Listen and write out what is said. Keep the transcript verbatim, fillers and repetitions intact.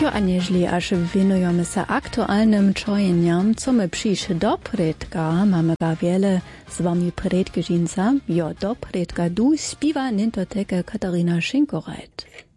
Jo, a nieźli aż winujemy się aktualnym czojeniom, co my przyjść do predka, mamy ga wiele z wami predka dżinsa, jo do predka du śpiewa nintoteka Katarina Schinkoreit.